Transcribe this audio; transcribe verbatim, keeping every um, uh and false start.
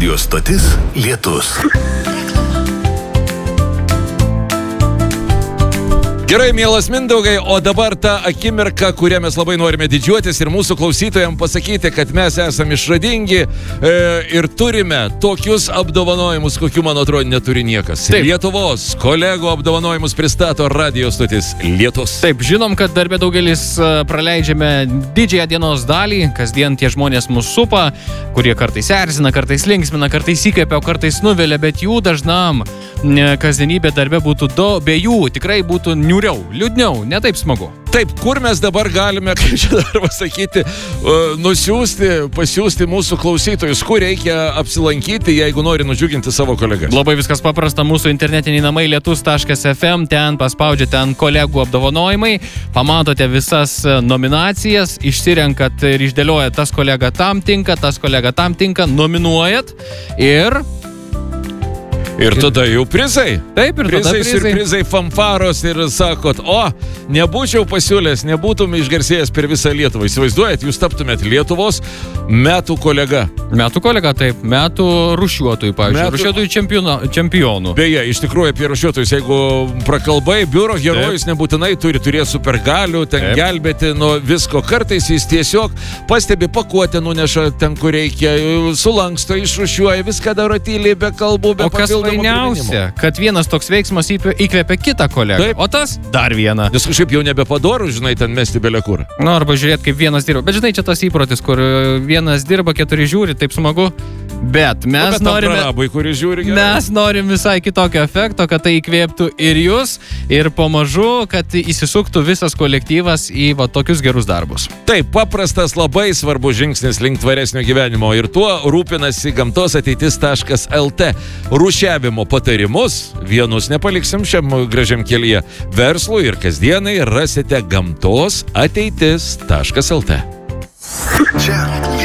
Radio stotis Lietus. Gerai, mielas Mindaugai, o dabar ta akimirka, kurią mes labai norime didžiuotis ir mūsų klausytojams pasakyti, kad mes esame išradingi e, ir turime tokius apdovanojimus, kokių, man atrodo, neturi niekas. Taip. Lietuvos kolegų apdovanojimus pristato Radio stotis Lietus. Taip, žinom, kad darbė daugelis praleidžiame didžiąją dienos dalį, kasdien tie žmonės mus supa, kurie kartais erzina, kartais linksmina, kartais įkvepia, o kartais nuvelia, bet jų dažnam kasdienybė darbė būtų do, be jų tikrai būtų niūriau, liūdniau, ne taip smagu. Taip, kur mes dabar galime, kaip čia dar pasakyti, nusiųsti, pasiųsti mūsų klausytojus, kur reikia apsilankyti, jeigu nori nudžiuginti savo kolegas? Labai viskas paprasta, mūsų internetiniai namai lietus taškas ef em, ten paspaudžiate ant kolegų apdovanojimai, pamatote visas nominacijas, išsirenkat ir išdėliojat, tas kolega tam tinka, tas kolega tam tinka, nominuojat ir... Ir tada jau prizai. Taip, ir prizai, tada prizai. ir prizai fanfaros ir sakot, o, nebūčiau pasiūlęs, nebūtum išgarsėjęs per visą Lietuvą. Įsivaizduojat, jūs taptumėt Lietuvos metų kolega. Metų kolega, taip, metų rušiuotojų, pavyzdžiui, metų... rušiuotojų čempiono, čempionų. Beje, iš tikrųjų apie rušiuotojus, jeigu prakalbai, biuro herojus taip. Nebūtinai turi turėti supergalių, ten taip. Gelbėti nuo visko. Kartais jis tiesiog pastebi pakuotę, nuneša ten, kur reikia, sulanksto, išrušiuoja, viską daro tyliai, be kalbų, be papildomų. Fainiausia, kad vienas toks veiksmas įkvėpia kitą kolegą, taip. O tas dar vieną. Nes kažkaip jau nebepadoru, žinai, ten mesti belekur. Nu, arba žiūrėt, kaip vienas dirba. Bet žinai, čia tas įprotis, kur vienas dirba, keturi žiūri, taip smagu. Bet mes nu, bet norime... Prarabai, kuris žiūri gerai. Mes norim visai kitokio efekto, kad tai įkvėptų ir jūs, ir pamažu, kad įsisuktų visas kolektyvas į va, tokius gerus darbus. Taip, paprastas, labai svarbus žingsnis link tvaresnio gyvenimo ir tuo rūpinasi gamtos ateitis taškas el tė. Rūšiavimo patarimus, vienus nepaliksim šiam gražiam kelyje, verslui ir kasdienai rasite gamtos ateitis taškas el tė. Čia